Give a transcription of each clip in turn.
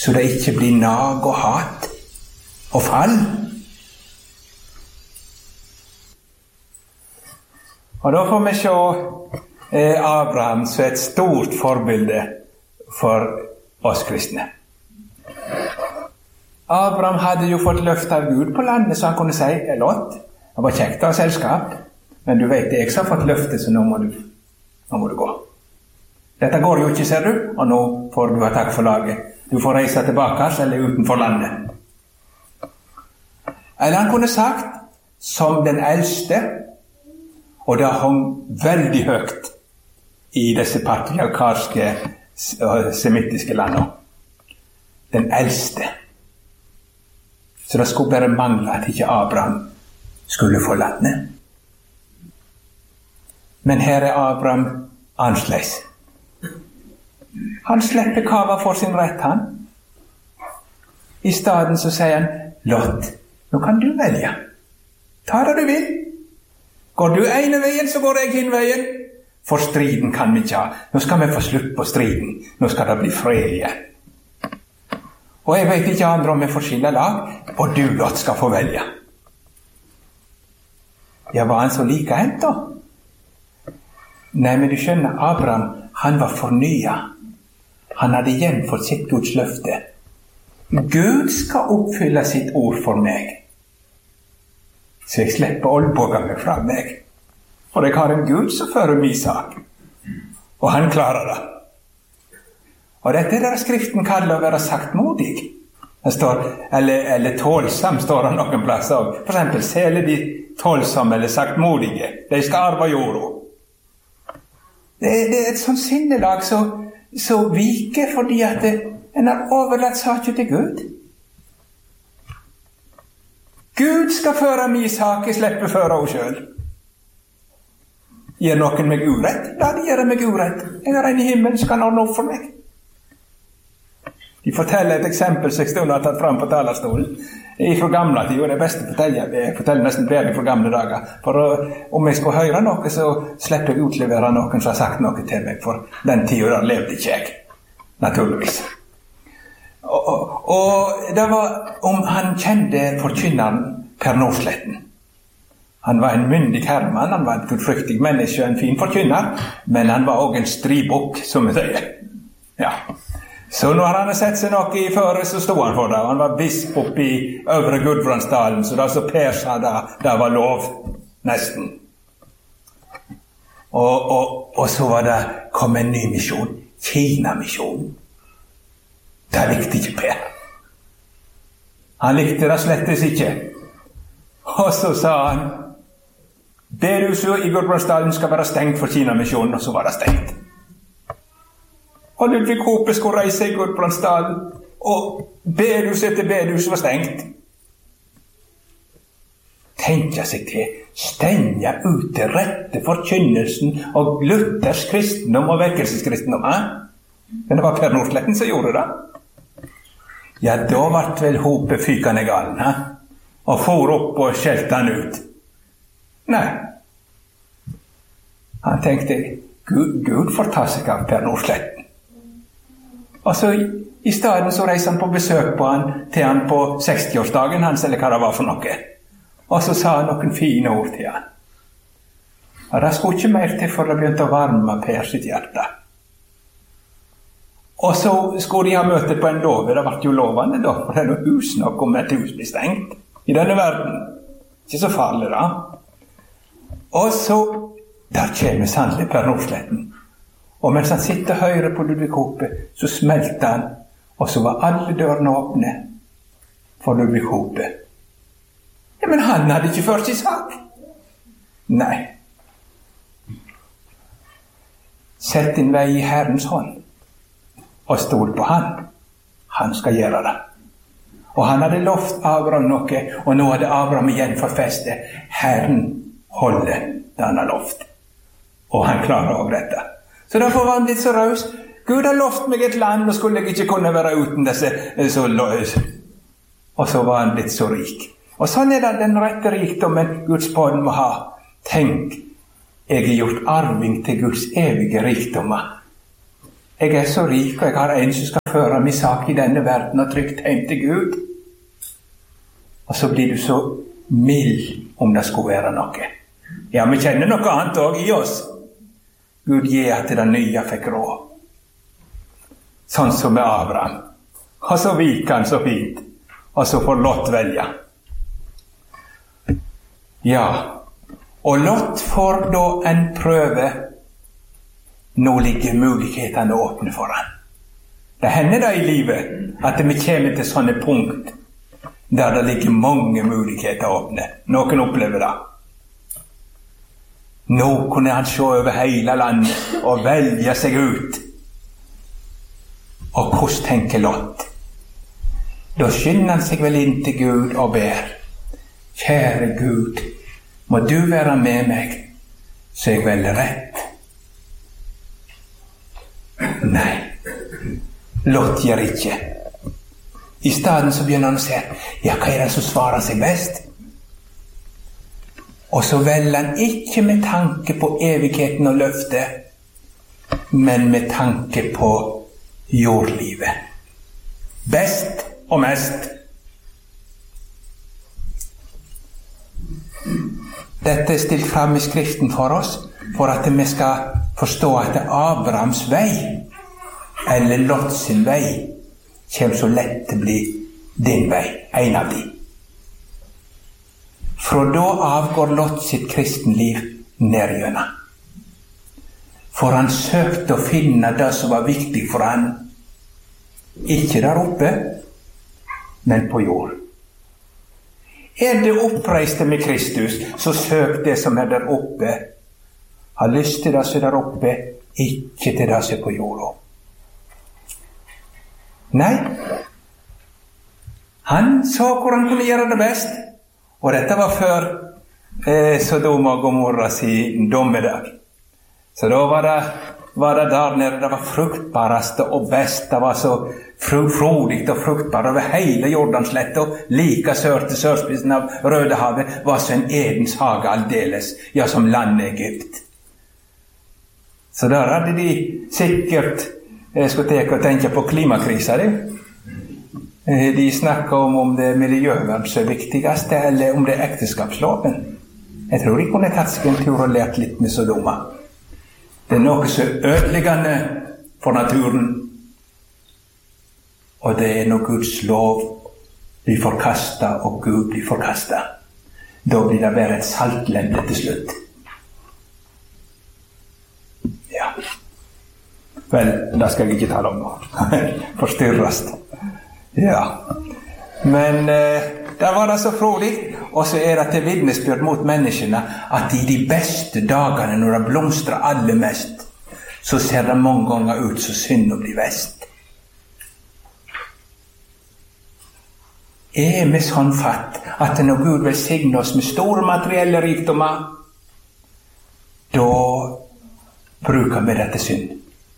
så det ikke blir nag og hat og fall. Og da får vi se Abraham som et stort forbilde for oss kristne. Abraham hadde jo fått løfte av Gud på landet, så han kunne si, Lot, det var kjekt å ha selskap, men du vet, jeg som har fått løfte, så nå må du gå. Dette går jo ikke, ser du, og nå får du ha takk for laget. Du får reise tilbake, eller utenfor landet. Eller han kunne sagt, som den eldste, og det hang veldig høyt i disse patriarkalske og semittiske landene. Den eldste. Så det skulle bare mangle at ikke Abraham skulle få landet. Men her er Abraham annerledes. Han slipper kava for sin rett, han. I stedet så sier han, Lot, nå kan du velge. Ta det du vil. Går du ene veien, så går jeg hin veien. For striden kan vi ikke ha. Nå skal vi få slutt på striden. Nå skal det bli fred igjen. Og jeg vet ikke andre om vi får skille lag, og du, Lot, skal få velge. Ja, var han så likehendt da? Nei, men du skjønner, Abraham, han var fornyet. Han hadde igjen fått sitt Guds løfte. Gud skal oppfylle sitt ord for meg. Så jeg slipper olboga meg fra meg. For jeg har en Gud som fører min sak. Og han klarer det. Og dette er det Skriften kaller å være saktmodig. Det står, eller tålsam, står det noen plass av. For eksempel, sele de tålsomme eller saktmodige. De skal arve jorda. Det er et sånt sinnelag så viker fordi at en har overlatt saken til Gud. Gud skal føre min sak, jeg slipper føre henne selv. Gjør noen meg urett? La de gjøre meg urett. Jeg har en i himmelen som kan ordne opp for meg. De forteller et eksempel som jeg stod har tatt fram på talerstolen fra gamle tid, og det beste jeg forteller nesten bedre fra gamle dager. For om jeg skulle høre noe, så slipper jeg utlevere noen som har sagt noe til meg, for den tiden da levde ikke jeg, naturligvis. Og det var om han kjente forkynneren Per Norsletten. Han var en myndig herremann, han var et gudfryktig menneske og en fin forkynner, men han var også en stribukk, som vi sier. Ja. Så når han hadde sett seg noe i føre, så stod han for det. Han var biskop i Øvre Gudbrandsdalen, så da så Per sa det var lov, nesten. Og så var det kom en ny misjon, Kina-misjonen. Det likte ikke Per. Han likte det slettes ikke. Og så sa han, bedehuset i Gudbrandsdalen skal være stengt for Kina-misjonen, og så var det stengt. Og Ludvig Hope skulle reise i Gudbrandsdalen, og bedehus etter bedehus var stengt. Tenke seg til, stenge ut til rette forkynnelsen og Luthers kristendom og vekkelseskristendom. Men det var Per Norsletten som gjorde det. Ja, da ble vel Hope fykende galen, og for opp og skjelte han ut. Nei. Han tenkte, Gud får ta seg av Per Norsletten. Og så i stedet så reiste han på besøk til han på 60-årsdagen hans, eller hva det var for noe. Og så sa han noen fine ord til han. Og det skulle ikke mer til for det begynte å varme Per sitt hjerte. Og så skulle de ha møte på en lov. Det ble jo lovende da, for det er noe hus nok om et hus blir stengt i denne verden. Ikke så farlig da. Og så, der kommer sannelig Per Norsletten. Og mens han sitter og hører på Ludvig Hope, så smelter han, og så var alle dørene åpne for Ludvig Hope. Ja, men han hadde ikke ført sin sak. Nei. Sett din vei i Herrens hånd, og stol på han. Han skal gjøre det. Og han hadde lovt Abraham noe, og nå hadde Abraham igjen fått feste. Herren holder det han har lovt. Og han klarer også dette. Så derfor var han litt så raus. Gud har lovt meg et land, og skulle jeg ikke kunne være uten disse så løs. Og så var han blitt så rik. Og sånn er det den rette rikdommen Guds barn må ha. Tenk, jeg er gjort arving til Guds evige rikdommer. jeg så rik, og jeg har en som skal føre min sak i denne verden og trygt hjem til Gud. Og så blir du så mild om det skulle være noe. Ja, vi kjenner noe annet også i oss. Gud gir at det nye fikk råd. Sånn som med Abraham. Og så viker han så fint. Og så får Lot velge. Ja, og Lot får da en prøve. Nå ligger mulighetene åpne for han. Det hender det i livet at vi kommer til sånne punkt der det ligger mange muligheter åpne. Noen opplever det. Nå kunne han se over hele landet og velge seg ut. Og hvordan tenker Lot? Da skynder han seg vel inn til Gud og ber. Kjære Gud, må du være med meg, så jeg velger rett. Nei, Lot gjør ikke. I stedet så begynner han å se, ja, hva det som svarer seg best? Og så velger han ikke med tanke på evigheten og løftet, men med tanke på jordlivet. Best og mest. Dette er stilt fram i Skriften for oss, for at vi skal forstå at Abrahams vei, eller Lots sin vei, kommer så lett til å bli din vei, en av de. Fra da av går Lot sitt kristenliv nedgjennom. For han søkte å finne det som var viktig for han, ikke der oppe, men på jord. Er det oppreiste med Kristus, så søk det som er der oppe. Ha lyst til det som er der oppe, ikke til det som er på jorda. Nei, han så hvor han kunne gjøre det best, og dette var før Sodoma og Gomorra sin dommedag. Så da var det der nede, det var fruktbareste og best, det var så frodigt og fruktbar over hele Jordanslett, og like sør til sørspissen av Rødehavet var så en Edens hage aldeles, ja, som landet Egypt. Så der hadde de sikkert skulle tenke på klimakrisa. De snakker om det miljøvern som er viktigst, eller om det er ekteskapsloven. Jeg tror de kunne tatt seg en tur og lært litt med Sodoma. Det er noe så ødeleggende for naturen, og det er når Guds lov blir forkastet, og Gud blir forkastet. Da blir det bare et saltlende til slutt. Ja. Vel, det skal jeg ikke tale om nå. Forstyrrast. Ja. Men der var det så frodig, og så er det til vitnesbyrd mot menneskene at i de beste dagene, når det blomstrer aller mest, så ser det mange ganger ut så synd om de vest. Er vi sånn fatt at når Gud velsigner oss med store materielle rikdommer, da bruker vi det til synd.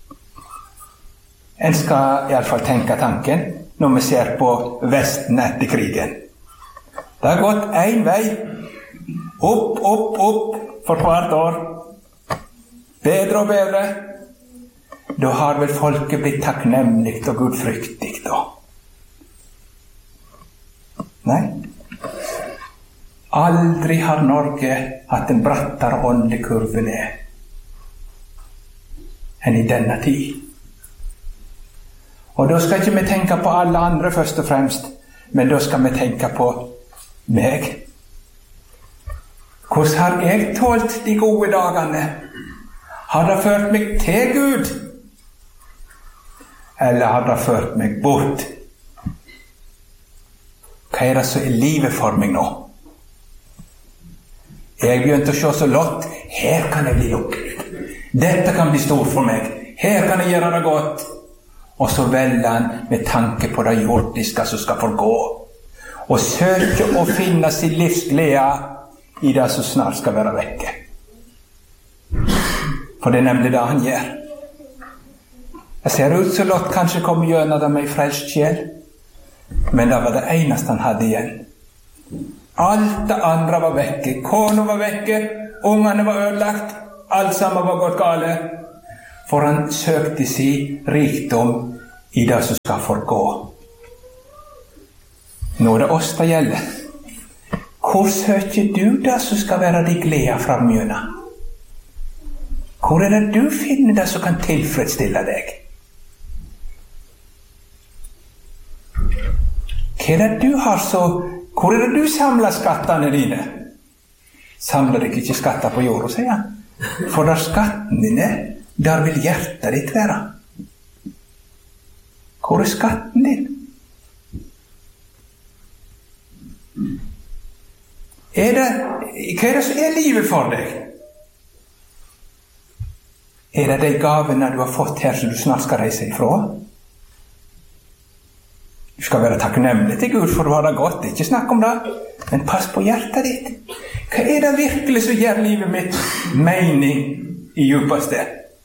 En skal i alle fall tenke tanken når vi ser på Vesten etter krigen. Det har gått en vei, opp, opp, opp, for hvert år. Bedre og bedre. Da har vel folket blitt takknemlig og gudfryktig da. Nei. Aldri har Norge hatt en brattere åndelig kurve ned enn i denne tid. Og da skal ikke vi tenke på alle andre først og fremst, men da skal vi tenke på meg. Hvordan har jeg tålt de gode dagene? Har det ført meg til Gud? Eller har det ført meg bort? Hva er det som er livet for meg nå? Jeg begynte å se så Lot. Her kan jeg bli lukket. Dette kan bli stort for meg. Her kan jeg gjøre det godt. Og så velger han med tanke på det jordiske som skal forgå, og søker å finne sin livsglede i det som snart skal være vekke. For det er nemlig det han gjør. Det ser ut som Lot kanskje kom gjennom det med en frelst sjel, men det var det eneste han hadde igjen. Alt det andre var vekke. Kona var vekke, ungene var ødelagt, alt sammen var gått gale. for han søkte sin rikdom i det som skal forgå. Nå er det oss det gjelder. Hvor søker du det som skal være de glede framgjønne? Hvor er det du finner det som kan tilfredsstille deg? Hva er det du har så... Hvor er det du samler skattene dine? Samler deg ikke skatter på jorda, sier han. For der skatten din er, der vil hjertet ditt være. Hvor er skatten din? Hva er det som er livet for deg? Er det de gavene du har fått her som du snart skal reise ifra? Du skal være takknemlig til Gud for du har det godt, ikke snakk om det. Men pass på hjertet ditt. Hva er det virkelig som gjør livet mitt mening i djupeste?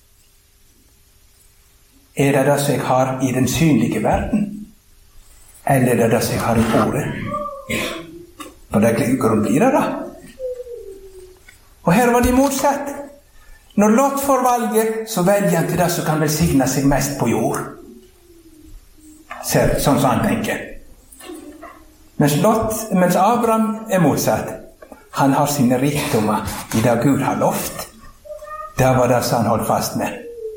Er det det som jeg har i den synlige verden? Eller er det det som jeg har i ordet? For det grunn blir det da. Og her var de motsatt. Når Lot får valget, så velger han til det som kan velsigne seg mest på jord. Sånn som han tenker. Mens Abraham er motsatt. Han har sine rikdommer i det Gud har lovt. Det var det som han holdt fast med.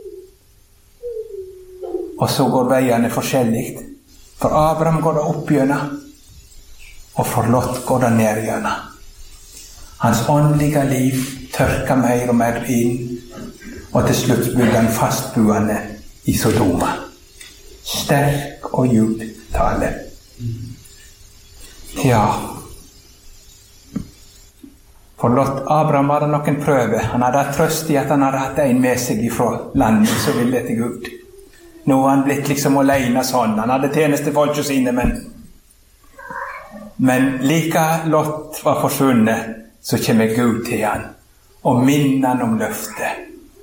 Og så går veiene forskjellig. For Abraham går det opp gjennom, og for Lot går det ned gjennom. Hans åndelige liv tørker mer og mer inn, og til slutt blir han fastboende i Sodoma. Sterk og djup tale. Ja. For Lot, Abraham hadde nok en prøve. Han hadde trøst i at han hadde hatt en med seg ifra landet som ville til Gud. Nå var han blitt liksom alene sånn. Han hadde tjenestefolk hos sine, men like Lot var forsvunnet, så kommer Gud til han og minner han om løftet.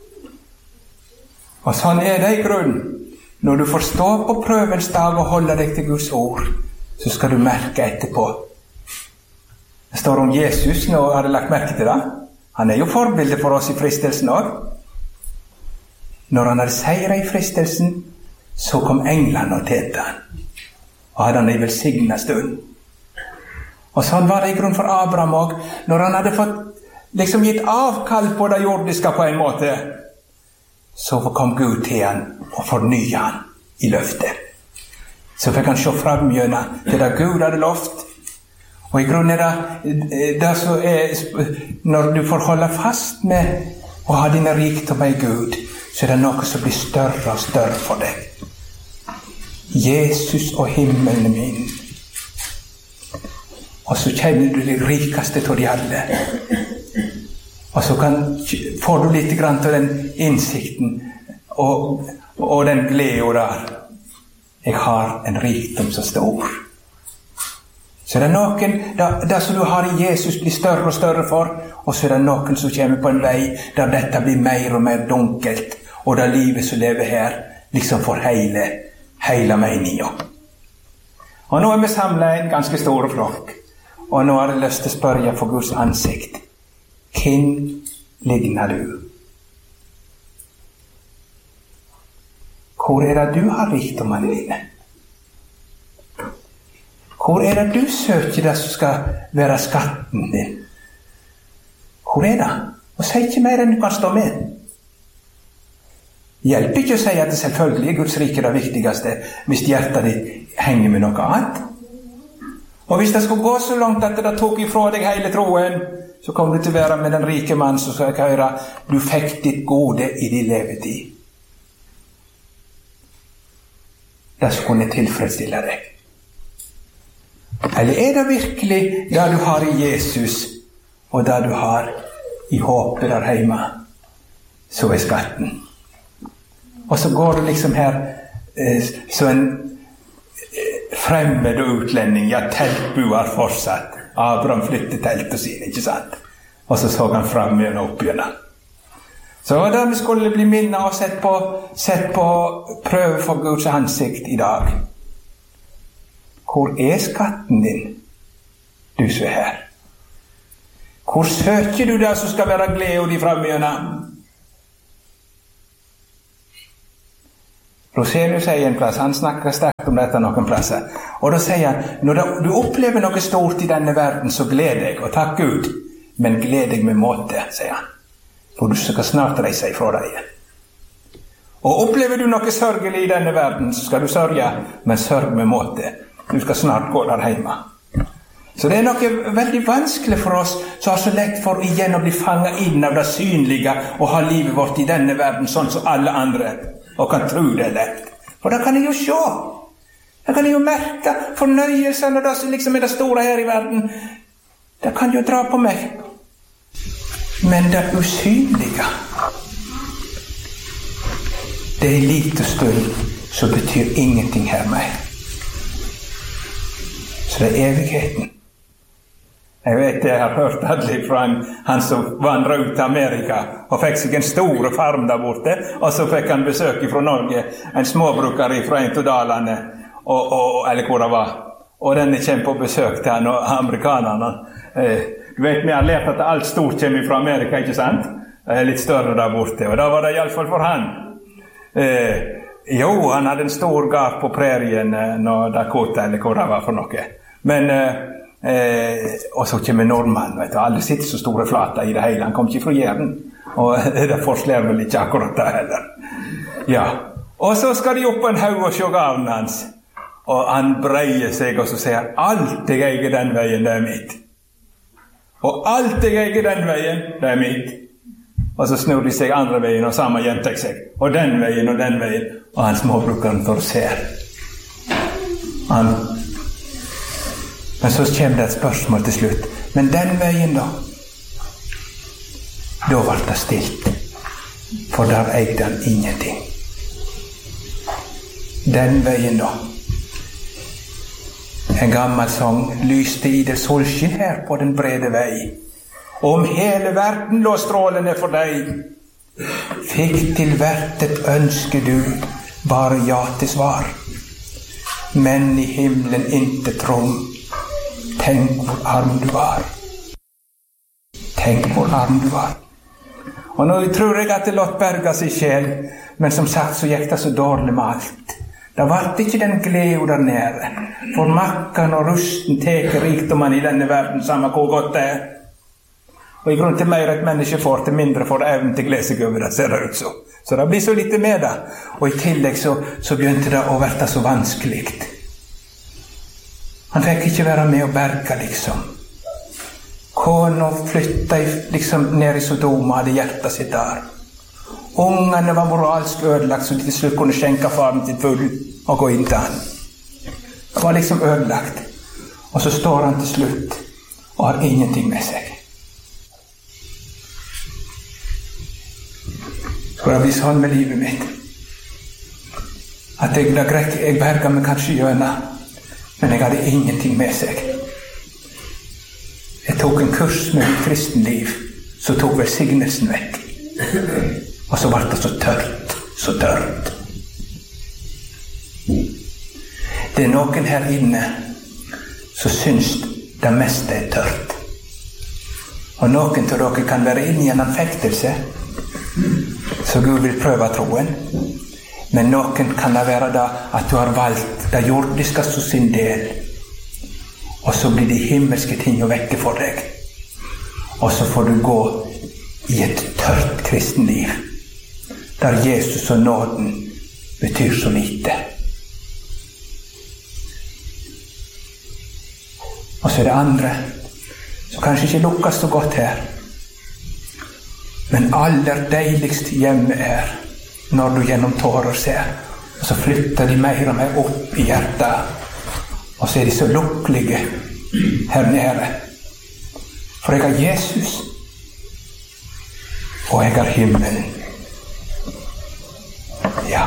Og sånn er det i grunn. Når du får stå på prøvens dag og holde deg til Guds ord, så skal du merke etterpå. Det står om Jesus, nå har jeg lagt merke til det. Han er jo forbildet for oss i fristelsen også. Når han hadde seiret i fristelsen, så kom englene og tjente han. Og hadde han en velsignet stund. Og sånn var det i grunn for Abraham også. Når han hadde fått liksom gitt avkall på det jordiske på en måte, så kom Gud til han og fornyet han i løftet. Så fikk han se framgjennom til det Gud hadde lovt. Og i grunnen er det så når du får holde fast med å ha dine rikdommer i Gud, så er det noe som blir større og større for deg. Jesus og himmelen min. Og så kjenner du det rikeste av de alle. Og så får du litt grann til den innsikten og den glede der. Jeg har en rikdom så stor. Så det er noen, det som du har i Jesus blir større og større for, og så er det noen som kommer på en vei der dette blir mer og mer dunkelt, og det livet som lever her liksom får hele meningen. Og nå er vi samlet en ganske stor flokk, og nå har jeg lyst til å spørre for Guds ansikt. Hvem ligner du? Hvor er det du har rikdommene dine? Hvor er det du søker det som skal være skatten din? Hvor er det? Og si ikke mer enn du kan stå med. Hjelper ikke å si at det selvfølgelig er Guds rike det viktigste hvis hjertet ditt henger med noe annet. Og hvis det skulle gå så langt at det tok ifra deg hele troen, så kom du til å være med den rike mann som skal høre du fikk ditt gode i din levetid. Det skulle tilfredsstille deg. Eller er det virkelig det du har i Jesus og det du har i håpet der hjemme, så er skatten. Og så går du liksom her så en fremmed og utlending, ja, teltbuer fortsatt. Abraham flyttet teltet sine, ikke sant? Og så han frem igjen og opp igjen. Så da vi skulle bli minnet og sett på prøve for Guds ansikt i dag. Hvor er skatten din, du som er her? Hvor søker du det som skal være glede og de frem igjen? Roselius sier en plass, han snakker sterkt om dette noen plasser, og da sier han, når du opplever noe stort i denne verden, så gled deg, og takk Gud, men gled deg med måte, sier han, for du skal snart reise ifra deg igjen. Og opplever du noe sørgelig i denne verden, så skal du sørge, men sørg med måte. Du skal snart gå der hjemme. Så det er noe veldig vanskelig for oss, som har så lett for igjen å bli fanget inn av det synlige, og ha livet vårt i denne verden, sånn som alle andre, og kan tro det er lett. For da kan jeg jo se. Da kan jeg jo merke fornøyelsen, og det som liksom er det store her i verden. Det kan jo dra på meg. Men det usynlige, det er en liten stund, så betyr ingenting her mer. Så det er evigheten. Jeg vet, jeg har hørt aldri fra han som vandret ut til Amerika, og fikk seg en stor farm der borte, og så fikk han besøk fra Norge, en småbruker fra en av dalene, eller hvor det var. Og denne kommer på besøk til han og amerikanerne. Du vet, vi har lært at alt stort kommer fra Amerika, ikke sant? Det er litt større der borte, og da var det i alle fall for han. Jo, han hadde en stor gard på prærien når Dakota, eller hvor det var for noe. Men, og så kommer nordmann, vet du, alle sitter så store flater i det hele, han kom ikke fra Jæren, og det forslår vel ikke akkurat det heller. Ja, og så skal de opp på en haug og se garden hans, og han breier seg, og så sier alt jeg eier den veien, det er mitt. Og alt jeg eier den veien, det er mitt. Og så snur de seg andre veien, og samme gjentar seg. Og den veien, og han småbrukeren står og ser. Men så kommer det et spørsmål til slutt. Men den veien da? Da ble det stilt. For der eide han ingenting. Den veien da? En gammel sang lyste i det solskinn her på den brede vei. Om hele verden lå strålende for deg, fikk til hvert et ønske du, bare ja til svar. Men i himmelen intet rom, tenk hvor arm du var. Tenk hvor arm du var. Og nå tror jeg at det låt berga sin sjel, men som sagt så gikk det så dårlig med alt. Det vart ikke den glede der nede, for makkan og rusten teker rikdommen i denne verden, samme hvor godt det er. Og i grunn til mer et menneske får, til mindre får evnen til glede seg over det, ser det ut så. Så det blir så lite med det. Og i tillegg så begynte det å være så vanskelig. Han fikk ikke være med og berge, liksom. Kona flyttet liksom ned i Sodoma, hadde hjertet sitt der. Ungene var moralsk ødelagt, så de til slutt kunne skjenke faren sitt full og gå inn til han. Det var liksom ødelagt. Og så står han til slutt og har ingenting med seg. For det blir sånn med livet mitt. At jeg berget meg kanskje gjennom, men jeg hadde ingenting med seg. Jeg tok en kurs med mitt kristenliv, så tok velsignelsen vekk. Og så ble det så tørt, så tørt. Det er noen her inne som syns det meste er tørt. Og noen til dere kan være inne i en anfektelse, så Gud vil prøve troen. Men noen kan det være da at du har valgt det jordiske som sin del, og så blir de himmelske ting å vekke for deg. Og så får du gå i et tørt kristenliv, der Jesus og nåden betyr så lite. Og så er det andre som kanskje ikke lukkes så godt her, men aller deiligst hjemme er når du gjennom tårer ser, og så flytter de mer og mer opp i hjertet, og så er de så lukkelige her nede. For jeg har Jesus, og jeg har himmelen. Ja.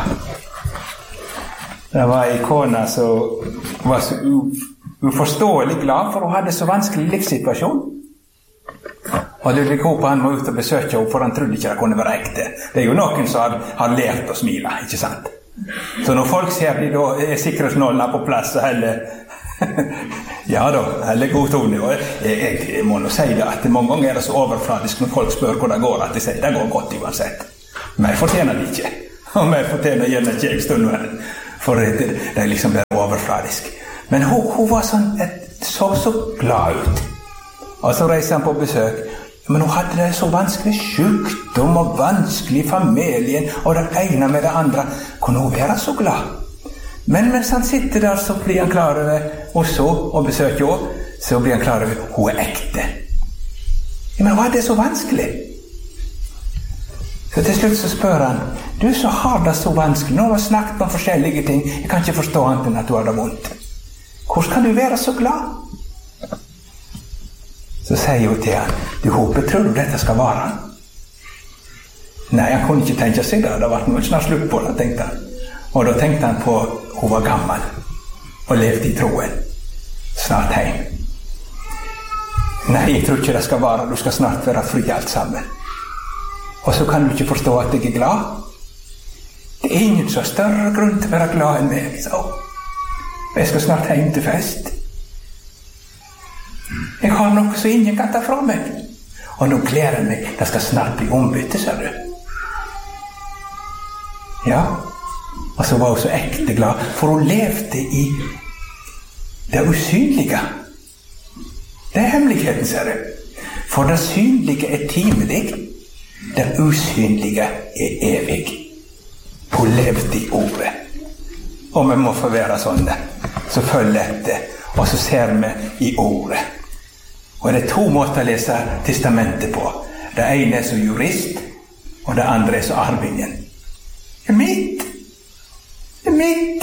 Det var en kone som var så uforståelig glad, for hun hadde så vanskelig livssituasjon. Og Ludvig Hope, han må ut og besøke henne, for han trodde ikke det kunne være ekte. Det er jo noen som har lært å smile, ikke sant? Så når folk ser de, da er sikkerhetsnålene på plass, og heller ja da, heller god tone. Og jeg må nå si det, at mange ganger er det så overfladisk når folk spør hvor det går, at de sier det går godt uansett. Men jeg fortjener det ikke. Og jeg fortjener gjerne ikke jeg stund her, for det er liksom bare overfladisk. Men hun var sånn, så glad ut. Og så reiste han på besøk. Men hun hadde det så vanskelig sykdom og vanskelig familien, og det ene med det andre. Kunne hun være så glad? Men mens han sitter der, så blir han klar over, og så, og besøker henne, så blir han klar over, hun er ekte. Men hva er det så vanskelig? Så til slutt så spør han, du så har det så vanskelig, nå har vi snakket om forskjellige ting, jeg kan ikke forstå annet enn at du har det vondt. Hvordan kan du være så glad? Så sier hun til han, du håper, tror du dette skal vare? Nei, han kunne ikke tenke seg det, det var noe snart slutt på det, tenkte han. Og da tenkte han på, hun var gammel, og levde i troen. Snart hjem. Nei, jeg tror ikke det skal vare, du skal snart være fri alt sammen. Og så kan du ikke forstå at jeg er glad. Det er ingen så større grunn til å være glad enn meg, så. Jeg skal snart hjem til fest. Jeg har noe som ingen kan ta fra meg. Og nå gleder jeg meg, det skal snart bli ombytte, sa du. Ja, og så var hun så ekte glad, for hun levde i det usynlige. Det er hemmeligheten, ser du. For det synlige er timelig, det usynlige er evig. Hun levde i ordet. Og vi må få være sånne, så følg etter, og så ser vi i ordet. Og det er 2 måter å lese testamentet på. Det ene er som jurist, og det andre er som arvingen. Det er mitt. Det er mitt.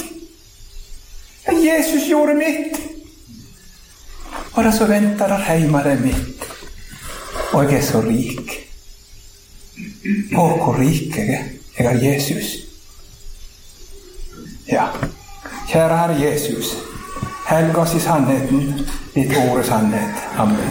Jesus gjorde mitt. Og det så venter der hjemme, det er mitt. Og jeg er så rik. Og hvor rik jeg er. Jeg har Jesus. Ja. Kjære Herre Jesus, helg oss i sannheten, ditt ord er sannhet. Amen.